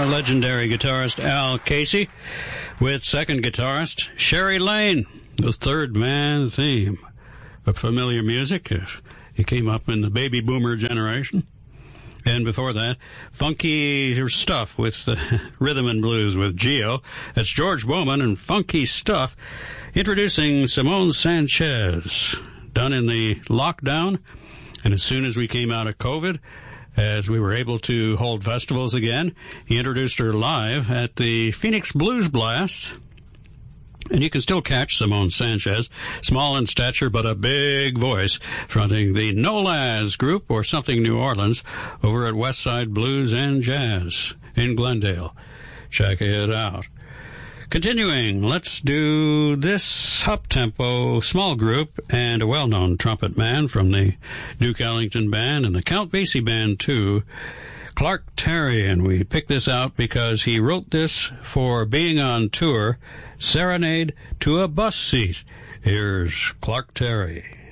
legendary guitarist Al Casey with second guitarist Sherry Lane, the Third Man theme. A familiar music. It came up in the baby boomer generation. And before that, Funky Stuff with Rhythm and Blues with Geo. That's George Bowman and Funky Stuff introducing Simone Sanchez, done in the lockdown. And as soon as we came out of COVID, as we were able to hold festivals again, he introduced her live at the Phoenix Blues Blast. And you can still catch Simone Sanchez, small in stature but a big voice, fronting the No Laz group or Something New Orleans over at Westside Blues and Jazz in Glendale. Check it out. Continuing, let's do this up-tempo small group and a well-known trumpet man from the Duke Ellington Band and the Count Basie Band too, Clark Terry. And we picked this out because he wrote this for being on tour, Serenade to a Bus Seat. Here's Clark Terry.